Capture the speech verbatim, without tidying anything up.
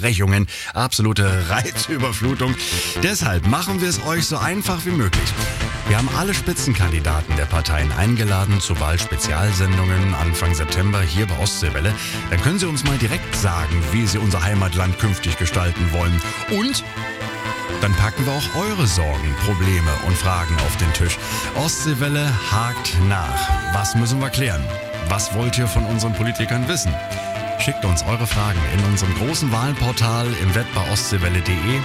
Versprechungen, absolute Reizüberflutung. Deshalb machen wir es euch so einfach wie möglich. Wir haben alle Spitzenkandidaten der Parteien eingeladen zu Wahlspezialsendungen Anfang September hier bei Ostseewelle. Dann können sie uns mal direkt sagen, wie sie unser Heimatland künftig gestalten wollen. Und dann packen wir auch eure Sorgen, Probleme und Fragen auf den Tisch. Ostseewelle hakt nach. Was müssen wir klären? Was wollt ihr von unseren Politikern wissen? Schickt uns eure Fragen in unserem großen Wahlportal im Web bei ostseewelle punkt de